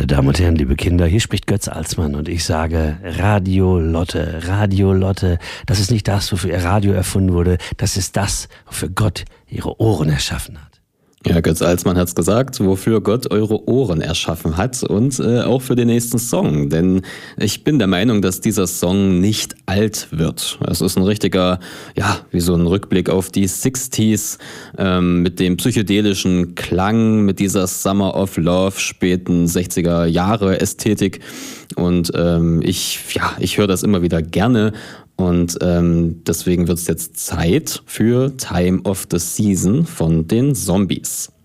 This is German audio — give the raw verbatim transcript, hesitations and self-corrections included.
Meine Damen und Herren, liebe Kinder, hier spricht Götz Alsmann und ich sage Radio Lotte, Radio Lotte, das ist nicht das, wofür ihr Radio erfunden wurde, das ist das, wofür Gott ihre Ohren erschaffen hat. Ja, Götz Alsmann hat's gesagt, wofür Gott eure Ohren erschaffen hat und äh, auch für den nächsten Song. Denn ich bin der Meinung, dass dieser Song nicht alt wird. Es ist ein richtiger, ja, wie so ein Rückblick auf die sechziger ähm, mit dem psychedelischen Klang, mit dieser Summer of Love, späten sechziger Jahre Ästhetik. Und ähm, ich, ja, ich höre das immer wieder gerne. Und ähm, deswegen wird es jetzt Zeit für Time of the Season von den Zombies.